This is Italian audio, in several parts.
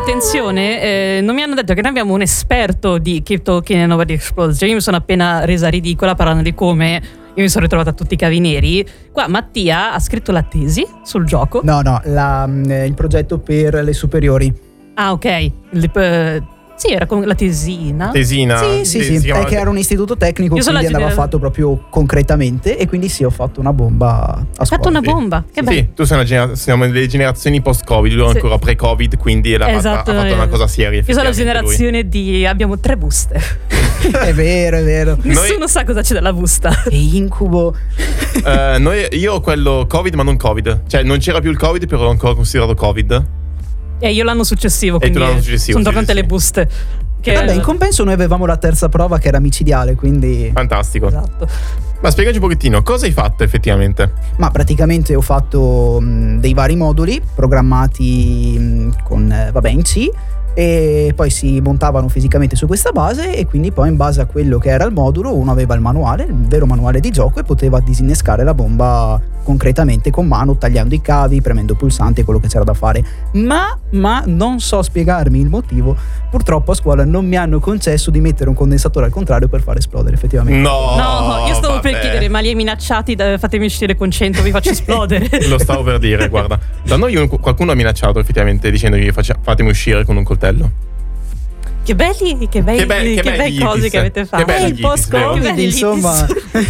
attenzione, non mi hanno detto che noi abbiamo un esperto di Keep Talking and Nobody Explodes. Cioè, io mi sono appena resa ridicola parlando di come io mi sono ritrovata a tutti i cavi neri. Qua Mattia ha scritto la tesi sul gioco. No, il progetto per le superiori. Ah, ok. Sì, era con la tesina. Tesina? Sì, è che era un istituto tecnico, quindi andava fatto proprio concretamente. E quindi sì, ho fatto una bomba a scuola. Hai fatto una bomba? Che bello. Sì, tu siamo nelle generazioni post-Covid, lui è ancora pre-Covid, quindi ha fatto una cosa seria. Io sono la generazione di abbiamo 3 buste. È vero. Nessuno sa cosa c'è dalla busta. È incubo. Io ho quello Covid, ma non Covid. Cioè, non c'era più il Covid, però l'ho ancora considerato Covid. E io l'anno successivo, quindi sono tornate le buste. Vabbè, in compenso noi avevamo la terza prova che era micidiale, quindi... Fantastico. Esatto. Ma spiegaci un pochettino, cosa hai fatto effettivamente? Ma praticamente ho fatto dei vari moduli programmati con, in C, e poi si montavano fisicamente su questa base, e quindi poi in base a quello che era il modulo uno aveva il manuale, il vero manuale di gioco, e poteva disinnescare la bomba concretamente con mano, tagliando i cavi, premendo pulsanti, quello che c'era da fare. Ma non so spiegarmi il motivo. Purtroppo a scuola non mi hanno concesso di mettere un condensatore al contrario per far esplodere effettivamente. No, io stavo per chiedere, ma li hai minacciati? Fatemi uscire con 100, vi faccio esplodere. Lo stavo per dire, guarda. Da noi qualcuno ha minacciato effettivamente dicendogli fatemi uscire con un coltello. Che bei cose che avete fatto. Il post-Covid, insomma.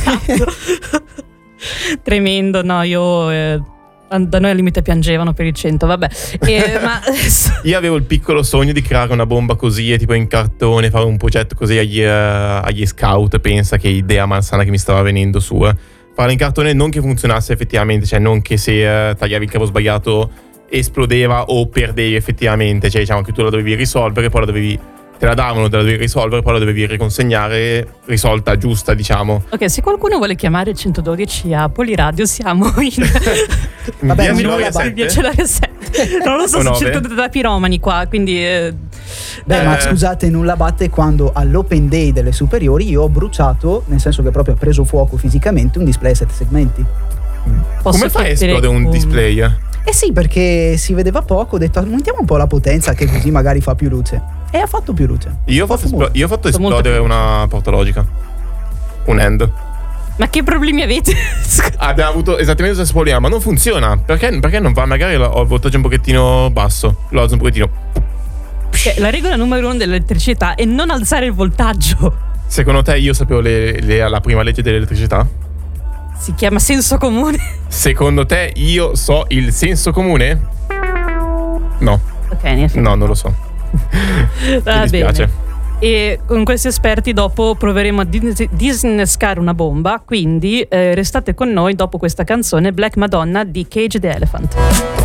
Tremendo, no, da noi al limite piangevano per il 100, vabbè. Io avevo il piccolo sogno di creare una bomba così, tipo in cartone, fare un progetto così agli scout. Pensa che idea malsana che mi stava venendo su. Farla in cartone, non che funzionasse effettivamente, cioè non che se tagliavi il cavo sbagliato esplodeva o perdevi effettivamente, cioè diciamo che tu la dovevi risolvere, poi te la davano, te la dovevi risolvere, poi la dovevi riconsegnare risolta, giusta, diciamo. Ok, se qualcuno vuole chiamare 112 a Poliradio, siamo in vabbè, Viacelare 7. Non lo so, sono circondato da piromani qua, quindi ma scusate, nulla batte quando all'open day delle superiori io ho bruciato, nel senso che proprio ha preso fuoco fisicamente un display a 7 segmenti. Come fai a esplodere un display? Eh sì, perché si vedeva poco, ho detto aumentiamo un po' la potenza che così magari fa più luce. E ha fatto più luce. Io ho fatto esplodere una porta logica. Un end. Ma che problemi avete? Abbiamo avuto esattamente lo stesso problema, ma non funziona. Perché non va? Magari ho il voltaggio un pochettino basso. Lo alzo un pochettino. La regola numero 1 dell'elettricità è non alzare il voltaggio. Secondo te io sapevo la prima legge dell'elettricità? Si chiama senso comune. Secondo te io so il senso comune? No. Ok, niente. No, non lo so. Va bene. E con questi esperti dopo proveremo a disinnescare una bomba. Quindi restate con noi dopo questa canzone Black Madonna di Cage the Elephant.